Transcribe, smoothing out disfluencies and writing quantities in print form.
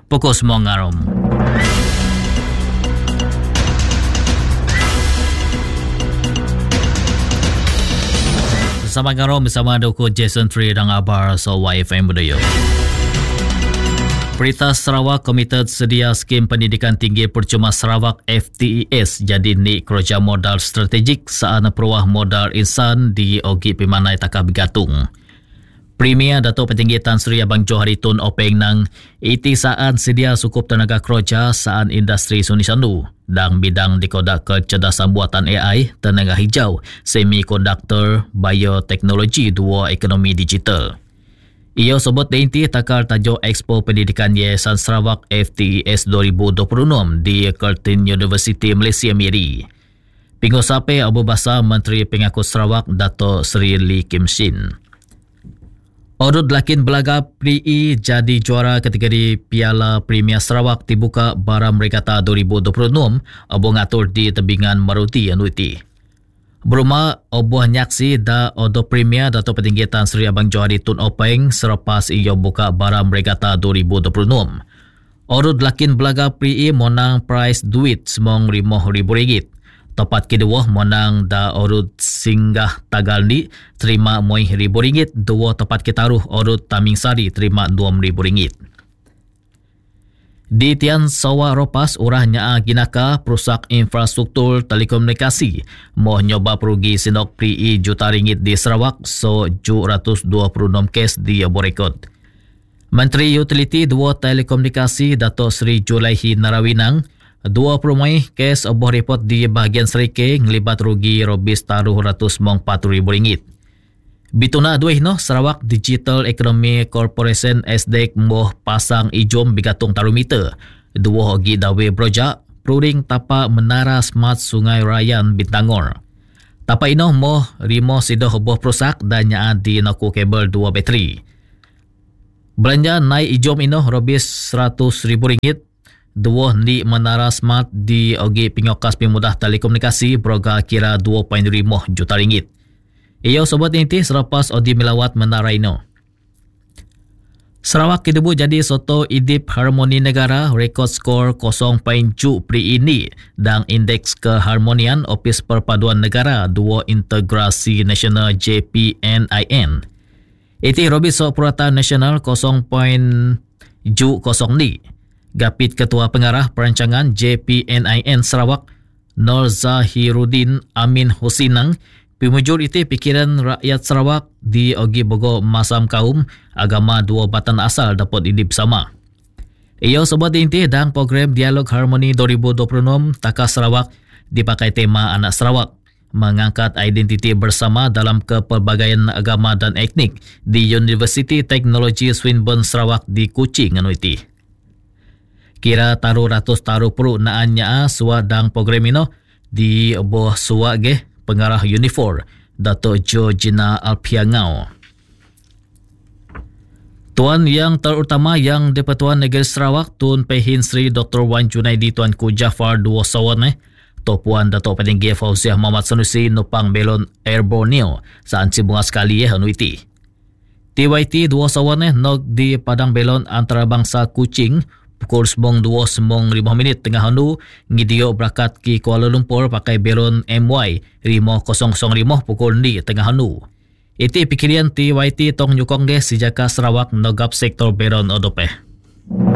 Pukul semua ngarom. Bersama ngarom bersama Doko Jason Tri dan Abar So YFM Budaya. Perintah Sarawak komited sedia skim pendidikan tinggi percuma Sarawak FTES jadi ni kerja modal strategik saat peruah modal insan di Ogi Pimanai Takah Bigatung. Premier Datuk Petinggi Tan Sri Abang Johari Tun Openg nang iti saat sedia sukup tenaga kerja saat industri suni sandu dan bidang dikodak kecerdasan buatan AI, tenaga hijau, semikonduktor, bioteknologi dua ekonomi digital. Ia sebut inti takar tajuk Expo Pendidikan Yayasan Sarawak FTES 2026 di Curtin University Malaysia Miri. Pengusaha Abu Basar Menteri Pengangkut Sarawak Dato' Sri Lee Kim Shin. Urut lakin belaga PRI jadi juara kategori Piala Premier Sarawak dibuka Baram Regatta 2026 abu ngatur di tebingan Maruti Anuiti. Berumah obuah nyaksi da Odo Premier Datuk Petinggi Tan Sri Abang Johari Tun Openg selepas ia buka Baram Regatta 2026. Urut lakin belaga PRI monang prize duit semong RM5,000. Tepat kedua monang da urut singgah tagal ni terima RM5,000. Dua tepat ketaruh urut Taming Sari terima RM2,000. Di Tian Sawa Ropas, urahnya ginaka perusak infrastruktur telekomunikasi moh nyoba perugi sinok PRI juta ringgit di Sarawak so 726 kes di Aborekod. Menteri Utiliti dua Telekomunikasi Dato' Sri Julaihi Narawinang 20 kes oboh report di bahagian Serike ngelibat rugi robis taruh RM140,000. Bituna duih no Sarawak Digital Economy Corporation SDEC moh pasang ijom bigatung taruh meter. Dua hogi dawe projek pruring tapak menara smart Sungai Rayan Bintangor. Tapak ino moh rimo sidoh oboh perusak dan nyaa di naku kabel dua bateri. Belanja naik ijom ino robis RM100,000. Dua ni menara smart di ogi pengokas pemudah telekomunikasi broga kira RM2.5 juta. Ia sebut inti selepas Odi melawat menara ino. Sarawak kidebu jadi soto idip harmoni negara rekod skor 0.7 PRI ini dan indeks keharmonian Ofis Perpaduan Negara dua Integrasi Nasional JPNIN. Iti robi so Purata Nasional 0.70 ni. Gapit Ketua Pengarah Perancangan JPNIN Sarawak Nur Zahiruddin Amin Husinang pemujur itu pikiran rakyat Sarawak di Ogi Bogo Masam Kaum agama dua batan asal dapat hidup sama. Ia sebut inti dan program Dialog Harmoni 2026 Takah Sarawak dipakai tema Anak Sarawak mengangkat identiti bersama dalam kepelbagaian agama dan etnik di Universiti Teknologi Swinburne Sarawak di Kuching Anuiti. Kira taruh ratus taruh peruk naannya suat dan program ini di bawah suat ge Pengarah Unifor Dato' Georgina Alpiangau. Tuan Yang Terutama Yang di-Pertuan Negeri Sarawak Tun Pehin Sri Dr. Wan Junaidi Tuanku Jafar Dua Sawan Topuan Dato' Petinggi Fauziah Muhammad Sanusi Nupang Belon Air Borneo saat bunga sekali Hanuiti. TYT Dua Sawan nog di Padang Belon Antarabangsa Kuching pukul 2:05 tengah handu ngidio berangkat ke Kuala Lumpur pakai belon MY 5005 pukul ni tengah handu. Iti pikirian TYT tong nyukong ge sejaka Sarawak nogap sektor belon odopeh.